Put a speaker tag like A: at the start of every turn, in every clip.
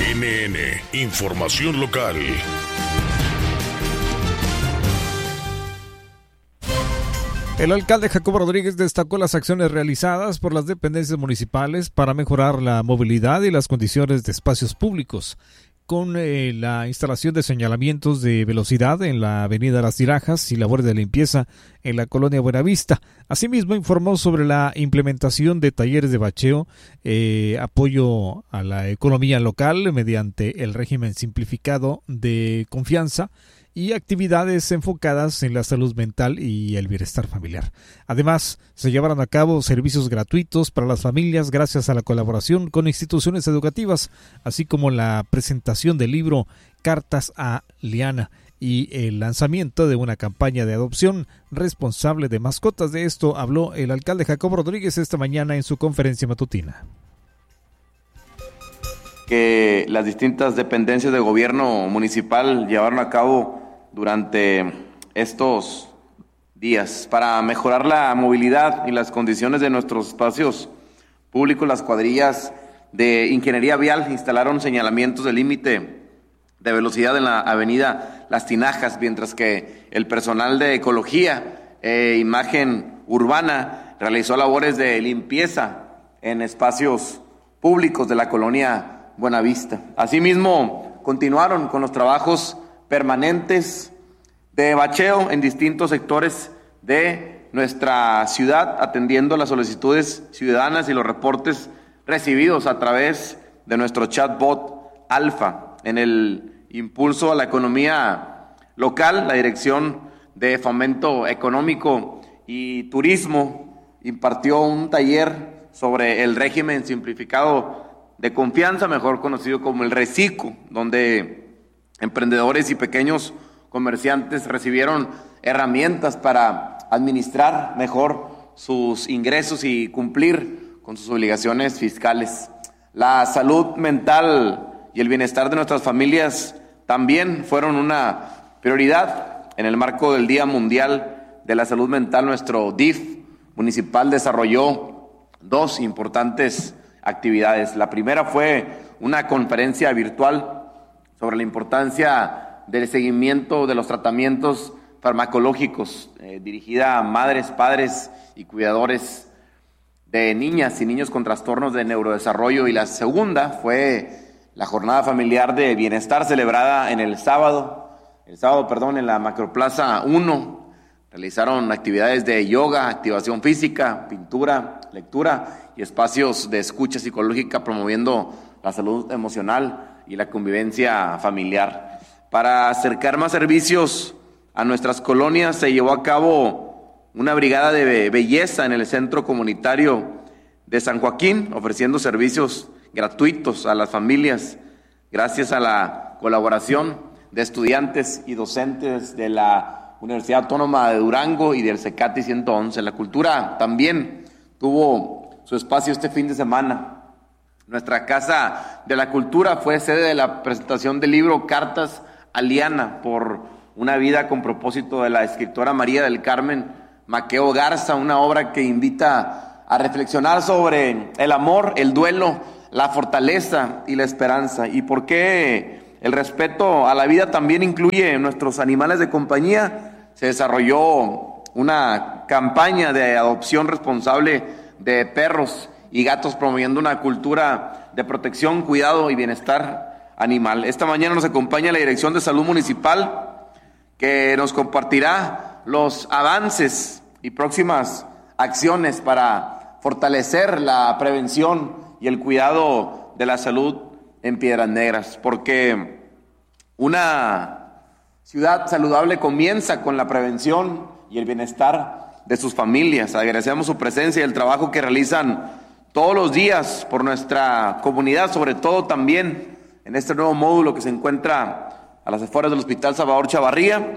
A: NN, información local.
B: El alcalde Jacobo Rodríguez destacó las acciones realizadas por las dependencias municipales para mejorar la movilidad y las condiciones de espacios públicos, con la instalación de señalamientos de velocidad en la avenida Las Tinajas y labores de limpieza en la colonia Buenavista. Asimismo, informó sobre la implementación de talleres de bacheo, apoyo a la economía local mediante el régimen simplificado de confianza y actividades enfocadas en la salud mental y el bienestar familiar. Además, se llevaron a cabo servicios gratuitos para las familias gracias a la colaboración con instituciones educativas, así como la presentación del libro Cartas a Liana y el lanzamiento de una campaña de adopción responsable de mascotas. De esto habló el alcalde Jacobo Rodríguez esta mañana en su conferencia matutina.
C: Que las distintas dependencias de gobierno municipal llevaron a cabo durante estos días para mejorar la movilidad y las condiciones de nuestros espacios públicos. Las cuadrillas de ingeniería vial instalaron señalamientos de límite de velocidad en la avenida Las Tinajas, mientras que el personal de ecología e imagen urbana realizó labores de limpieza en espacios públicos de la colonia Buenavista. Asimismo, continuaron con los trabajos permanentes de bacheo en distintos sectores de nuestra ciudad, atendiendo las solicitudes ciudadanas y los reportes recibidos a través de nuestro chatbot Alfa. En el impulso a la economía local, la Dirección de Fomento Económico y Turismo impartió un taller sobre el régimen simplificado de confianza, mejor conocido como el RECICO, donde emprendedores y pequeños comerciantes recibieron herramientas para administrar mejor sus ingresos y cumplir con sus obligaciones fiscales. La salud mental y el bienestar de nuestras familias también fueron una prioridad. En el marco del Día Mundial de la Salud Mental, nuestro DIF municipal desarrolló dos importantes actividades. La primera fue una conferencia virtual sobre la importancia del seguimiento de los tratamientos farmacológicos, dirigida a madres, padres y cuidadores de niñas y niños con trastornos de neurodesarrollo. Y la segunda fue la jornada familiar de bienestar celebrada en el sábado, en la Macroplaza 1. Realizaron actividades de yoga, activación física, pintura, lectura y espacios de escucha psicológica, promoviendo la salud emocional y la convivencia familiar. Para acercar más servicios a nuestras colonias, se llevó a cabo una brigada de belleza en el centro comunitario de San Joaquín, ofreciendo servicios gratuitos a las familias, gracias a la colaboración de estudiantes y docentes de la Universidad Autónoma de Durango y del CECATI 111. La cultura también tuvo su espacio este fin de semana. Nuestra Casa de la Cultura fue sede de la presentación del libro Cartas a Liana, por una vida con propósito, de la escritora María del Carmen Maqueo Garza, una obra que invita a reflexionar sobre el amor, el duelo, la fortaleza y la esperanza, y por qué el respeto a la vida también incluye nuestros animales de compañía. Se desarrolló una campaña de adopción responsable de perros y gatos, promoviendo una cultura de protección, cuidado y bienestar animal. Esta mañana nos acompaña la Dirección de Salud Municipal, que nos compartirá los avances y próximas acciones para fortalecer la prevención y el cuidado de la salud en Piedras Negras, porque una ciudad saludable comienza con la prevención y el bienestar de sus familias. Agradecemos su presencia y el trabajo que realizan todos los días por nuestra comunidad, sobre todo también en este nuevo módulo que se encuentra a las afueras del Hospital Salvador Chavarría.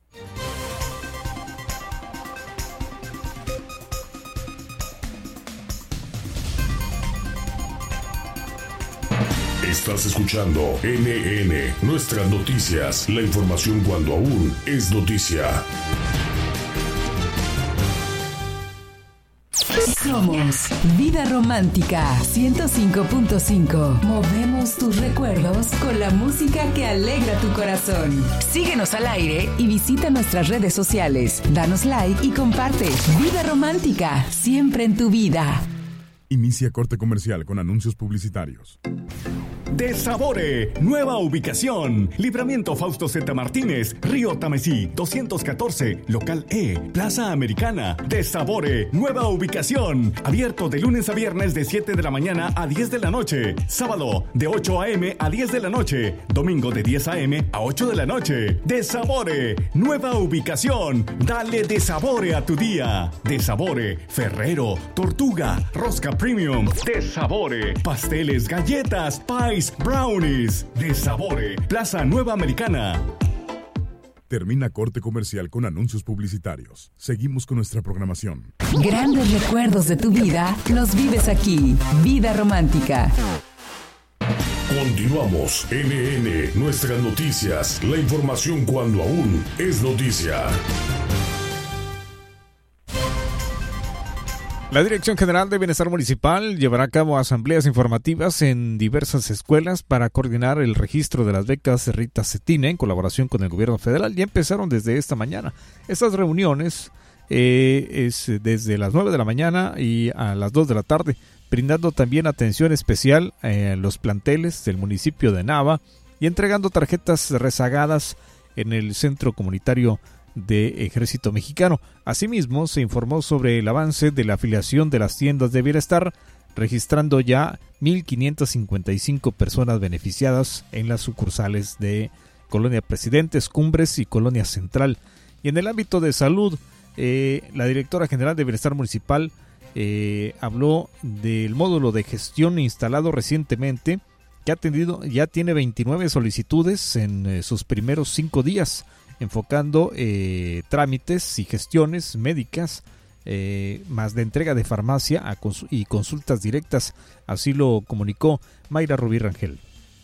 A: Estás escuchando NN, nuestras noticias, la información cuando aún es noticia.
D: Somos Vida Romántica 105.5. Movemos tus recuerdos con la música que alegra tu corazón. Síguenos al aire y visita nuestras redes sociales. Danos like y comparte. Vida Romántica, siempre en tu vida.
A: Inicia corte comercial con anuncios publicitarios.
E: De Sabore, nueva ubicación. Libramiento Fausto Z. Martínez, Río Tamesí, 214, Local E, Plaza Americana. De Sabore, nueva ubicación. Abierto de lunes a viernes de 7 de la mañana a 10 de la noche. Sábado de 8 a.m. a 10 de la noche. Domingo de 10 a.m. a 8 de la noche. De Sabore, nueva ubicación. Dale de Sabore a tu día. De Sabore, Ferrero, Tortuga, Rosca Premium. De Sabore, pasteles, galletas, pies, brownies. De Sabore, Plaza Nueva Americana.
A: Termina corte comercial con anuncios publicitarios. Seguimos con nuestra programación.
D: Grandes recuerdos de tu vida los vives aquí. Vida Romántica.
A: Continuamos. NN, nuestras noticias. La información cuando aún es noticia.
B: La Dirección General de Bienestar Municipal llevará a cabo asambleas informativas en diversas escuelas para coordinar el registro de las becas Rita Cetina en colaboración con el gobierno federal. Ya empezaron desde esta mañana. Estas reuniones es desde las 9 de la mañana y a las 2 de la tarde, brindando también atención especial a los planteles del municipio de Nava y entregando tarjetas rezagadas en el centro comunitario de Ejército Mexicano. Asimismo, se informó sobre el avance de la afiliación de las tiendas de bienestar, registrando ya 1,555 personas beneficiadas en las sucursales de Colonia Presidentes, Cumbres y Colonia Central. Y en el ámbito de salud, la Directora General de Bienestar Municipal habló del módulo de gestión instalado recientemente, que ya tiene 29 solicitudes en sus primeros 5 días, enfocando trámites y gestiones médicas, más de entrega de farmacia y consultas directas. Así lo comunicó Mayra Rubí Rangel.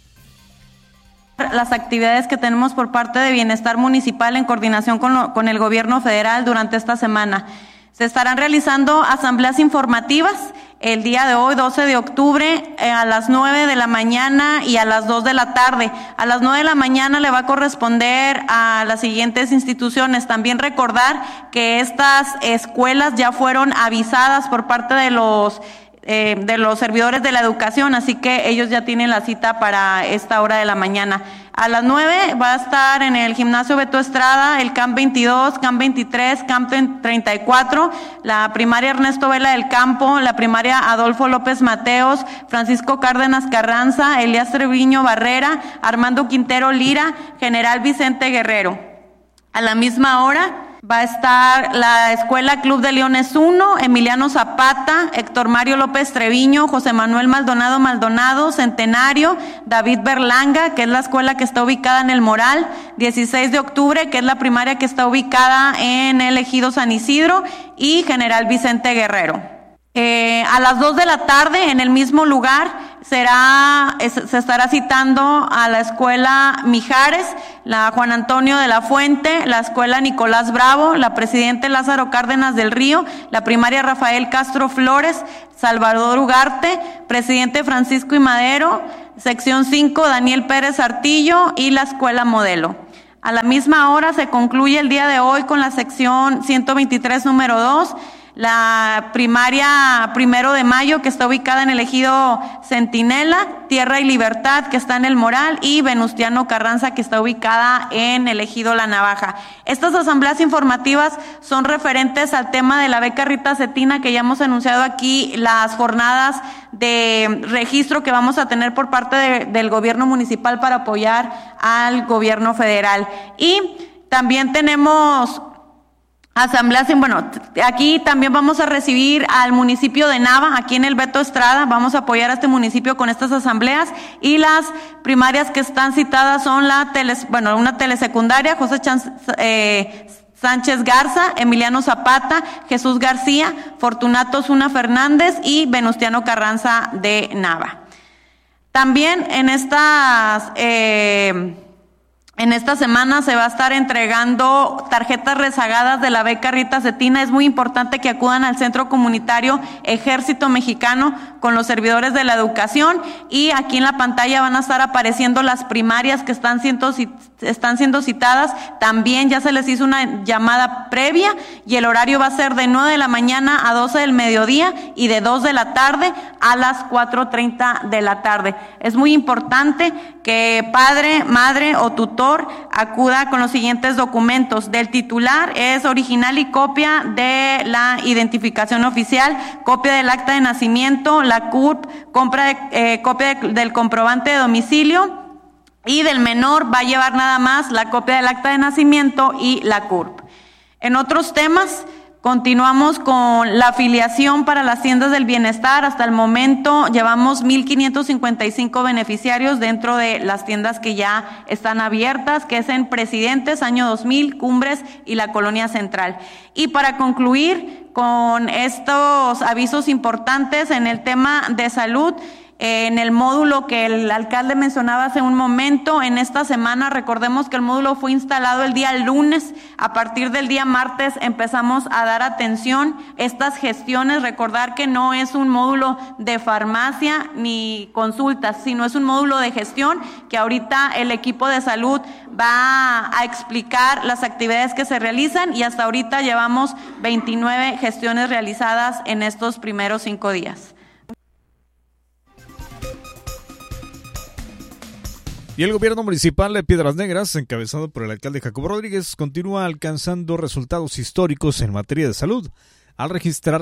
F: Las actividades que tenemos por parte de Bienestar Municipal en coordinación con el gobierno federal durante esta semana. Se estarán realizando asambleas informativas el día de hoy, 12 de octubre, a las 9 de la mañana y a las 2 de la tarde. A las 9 de la mañana le va a corresponder a las siguientes instituciones. También recordar que estas escuelas ya fueron avisadas por parte de los servidores de la educación, así que ellos ya tienen la cita para esta hora de la mañana. A las 9 va a estar en el gimnasio Beto Estrada el CAMP 22, CAMP 23, CAMP 34, la primaria Ernesto Vela del Campo, la primaria Adolfo López Mateos, Francisco Cárdenas Carranza, Elías Treviño Barrera, Armando Quintero Lira, General Vicente Guerrero. A la misma hora va a estar la Escuela Club de Leones 1, Emiliano Zapata, Héctor Mario López Treviño, José Manuel Maldonado, Centenario, David Berlanga, que es la escuela que está ubicada en El Moral, 16 de octubre, que es la primaria que está ubicada en el Ejido San Isidro, y General Vicente Guerrero. A las 2 de la tarde, en el mismo lugar, se estará citando a la escuela Mijares, la Juan Antonio de la Fuente, la escuela Nicolás Bravo, la Presidente Lázaro Cárdenas del Río, la primaria Rafael Castro Flores, Salvador Ugarte, Presidente Francisco y Madero, sección 5 Daniel Pérez Artillo y la escuela Modelo. A la misma hora se concluye el día de hoy con la sección 123 número 2, la primaria 1 de Mayo, que está ubicada en el Ejido Centinela, Tierra y Libertad, que está en El Moral, y Venustiano Carranza, que está ubicada en el Ejido La Navaja. Estas asambleas informativas son referentes al tema de la beca Rita Cetina, que ya hemos anunciado aquí, las jornadas de registro que vamos a tener por parte del gobierno municipal para apoyar al gobierno federal. Y también tenemos asambleas, bueno, aquí también vamos a recibir al municipio de Nava, aquí en el Beto Estrada, vamos a apoyar a este municipio con estas asambleas, y las primarias que están citadas son una telesecundaria, José Sánchez Garza, Emiliano Zapata, Jesús García, Fortunato Zuna Fernández y Venustiano Carranza de Nava. También en estas En esta semana se va a estar entregando tarjetas rezagadas de la beca Rita Cetina. Es muy importante que acudan al Centro Comunitario Ejército Mexicano con los servidores de la educación, y aquí en la pantalla van a estar apareciendo las primarias que están siendo citadas. También ya se les hizo una llamada previa y el horario va a ser de 9 de la mañana a 12 del mediodía y de 2 de la tarde a las 4:30 de la tarde. Es muy importante que padre, madre o tutor acuda con los siguientes documentos. Del titular es original y copia de la identificación oficial, copia del acta de nacimiento, la CURP, copia del comprobante de domicilio, y del menor va a llevar nada más la copia del acta de nacimiento y la CURP. En otros temas, continuamos con la afiliación para las tiendas del bienestar. Hasta el momento llevamos 1,555 beneficiarios dentro de las tiendas que ya están abiertas, que es en Presidentes, Año 2000, Cumbres y la Colonia Central. Y para concluir con estos avisos importantes en el tema de salud, en el módulo que el alcalde mencionaba hace un momento, en esta semana, recordemos que el módulo fue instalado el día lunes. A partir del día martes empezamos a dar atención a estas gestiones. Recordar que no es un módulo de farmacia ni consultas, sino es un módulo de gestión que ahorita el equipo de salud va a explicar las actividades que se realizan, y hasta ahorita llevamos 29 gestiones realizadas en estos primeros 5 días.
B: Y el gobierno municipal de Piedras Negras, encabezado por el alcalde Jacobo Rodríguez, continúa alcanzando resultados históricos en materia de salud, al registrar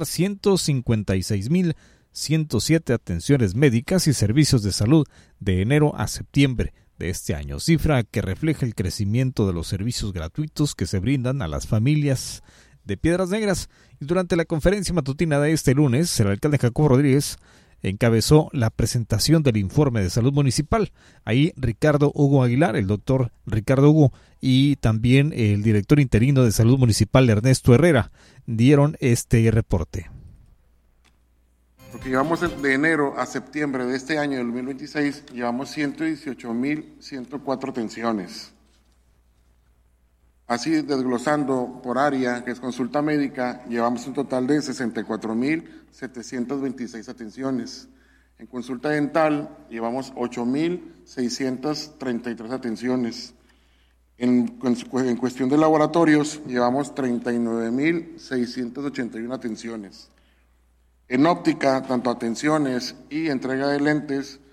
B: 156,107 atenciones médicas y servicios de salud de enero a septiembre de este año, cifra que refleja el crecimiento de los servicios gratuitos que se brindan a las familias de Piedras Negras. Y durante la conferencia matutina de este lunes, el alcalde Jacobo Rodríguez encabezó la presentación del informe de salud municipal. Ahí Ricardo Hugo Aguilar, el doctor Ricardo Hugo, y también el director interino de salud municipal, Ernesto Herrera, dieron este reporte.
G: Porque llevamos de enero a septiembre de este año, del 2026, llevamos 118,104 atenciones. Así, desglosando por área, que es consulta médica, llevamos un total de 64,726 atenciones. En consulta dental, llevamos 8,633 atenciones. En cuestión de laboratorios, llevamos 39,681 atenciones. En óptica, tanto atenciones y entrega de lentes,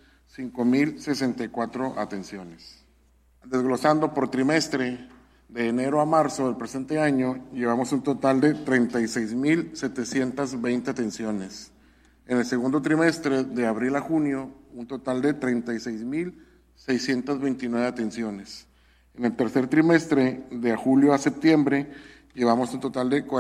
G: 5,064 atenciones. Desglosando por trimestre, de enero a marzo del presente año, llevamos un total de 36,720 atenciones. En el segundo trimestre, de abril a junio, un total de 36,629 atenciones. En el tercer trimestre, de julio a septiembre, llevamos un total de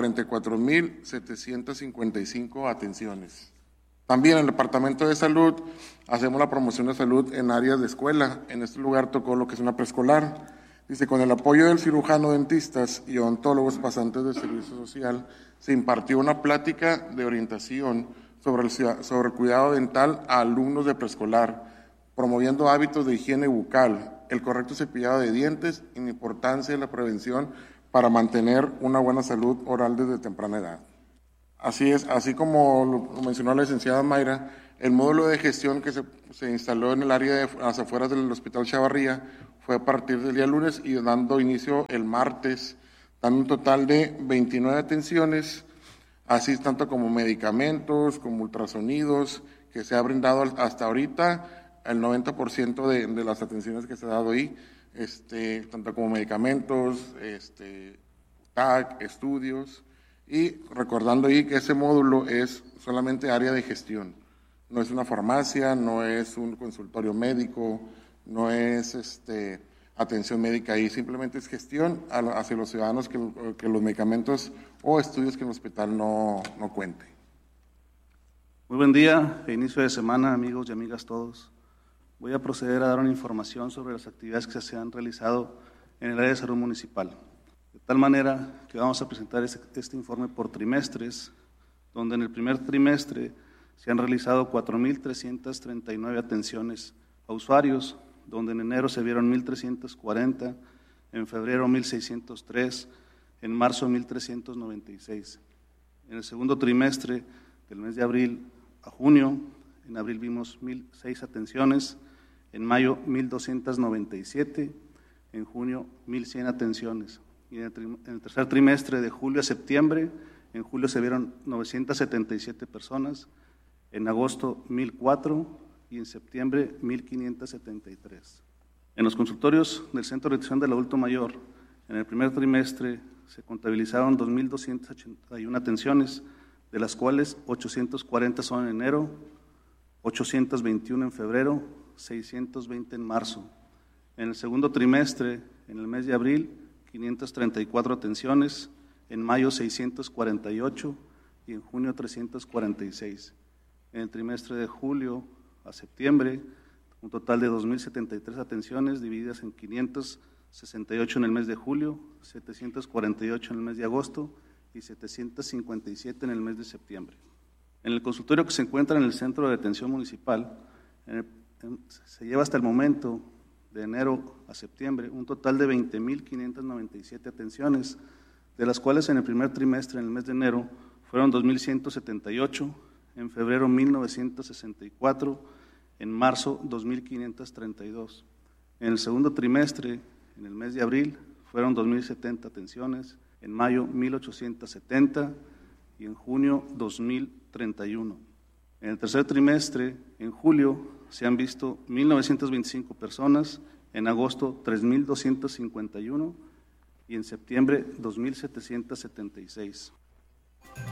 G: 44,755 atenciones. También en el Departamento de Salud hacemos la promoción de salud en áreas de escuela. En este lugar tocó lo que es una preescolar. Dice, con el apoyo del cirujano, dentistas y odontólogos pasantes de servicio social, se impartió una plática de orientación sobre el cuidado dental a alumnos de preescolar, promoviendo hábitos de higiene bucal, el correcto cepillado de dientes y la importancia de la prevención para mantener una buena salud oral desde temprana edad. Así es, así como lo mencionó la licenciada Mayra, el módulo de gestión que se instaló en el área de las afueras del Hospital Chavarría fue a partir del día lunes y dando inicio el martes, dando un total de 29 atenciones, así tanto como medicamentos, como ultrasonidos, que se ha brindado hasta ahorita el 90% de las atenciones que se ha dado ahí, tanto como medicamentos, TAC, estudios, y recordando ahí que ese módulo es solamente área de gestión, no es una farmacia, no es un consultorio médico, no es atención médica ahí, simplemente es gestión hacia los ciudadanos que los medicamentos o estudios que el hospital no cuente.
H: Muy buen día, inicio de semana, amigos y amigas todos. Voy a proceder a dar una información sobre las actividades que se han realizado en el área de salud municipal. De tal manera que vamos a presentar este informe por trimestres, donde en el primer trimestre se han realizado 4,339 atenciones a usuarios, donde en enero se vieron 1,340, en febrero 1,603, en marzo 1,396. En el segundo trimestre del mes de abril a junio, en abril vimos 1,006 atenciones, en mayo 1,297, en junio 1,100 atenciones. Y en el tercer trimestre de julio a septiembre, en julio se vieron 977 personas, en agosto 1,004 y en septiembre 1,573. En los consultorios del Centro de Atención del Adulto Mayor, en el primer trimestre se contabilizaron 2,281 atenciones, de las cuales 840 son en enero, 821 en febrero, 620 en marzo. En el segundo trimestre, en el mes de abril, 534 atenciones, en mayo 648 y en junio 346. En el trimestre de julio a septiembre, un total de 2,073 atenciones divididas en 568 en el mes de julio, 748 en el mes de agosto y 757 en el mes de septiembre. En el consultorio que se encuentra en el Centro de Atención Municipal, se lleva hasta el momento, de enero a septiembre, un total de 20,597 atenciones, de las cuales en el primer trimestre, en el mes de enero, fueron 2,178, en febrero 1,964, en marzo 2,532. En el segundo trimestre, en el mes de abril, fueron 2,070 atenciones, en mayo 1,870 y en junio 2,031. En el tercer trimestre, en julio, se han visto 1,925 personas, en agosto 3,251 y en septiembre 2,776.